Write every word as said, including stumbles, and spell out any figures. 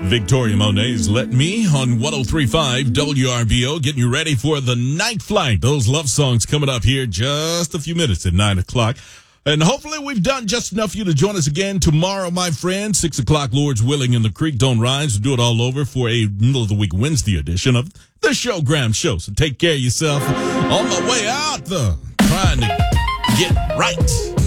Victoria Monet's Let Me on one oh three point five W R B O, getting you ready for the night flight. Those love songs coming up here just a few minutes at nine o'clock. And hopefully we've done just enough for you to join us again tomorrow, my friend. six o'clock, Lord's willing, in the creek don't rise. We'll do it all over for a middle of the week Wednesday edition of the Showgram Show. So take care of yourself. On my way out, though, trying to get right.